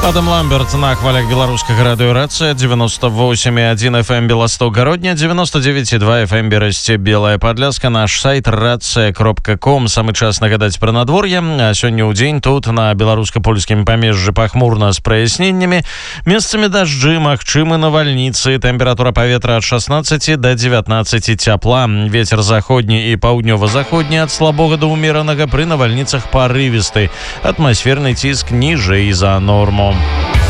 Адам Ламберт на хвалях беларускага радыёрацыя 98,1 FM Белосток-Городня, 99,2 FM Берасце Белая Падляска, наш сайт рация.ком. Самы час нагадаць пра надвор'е. Сёння ў дзень тут на беларуска-польскім памежжы пахмурна з праясненнямі. Месцамі дажджы, магчымы навальніцы. Тэмпература паветра ад 16 до 19 цяпла. Вецер заходні і паўднёва-заходні ад слабога да ўмеранага, пры навальніцах парывісты. Атмасферны ціск ніжэй за норму.